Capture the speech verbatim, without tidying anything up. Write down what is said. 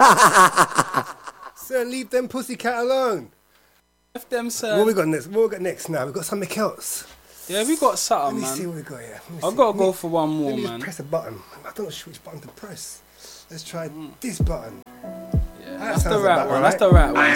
Sir, leave them pussycat alone. Left them, sir. What we got next? What we got next now? We got something else. Yeah, we got Let something, me man. see what we got here. I've got to go for one more, Let me man. just press a button. I don't know which button to press. Let's try this button. Yeah, That that's the sounds right about one. right. That's the right one.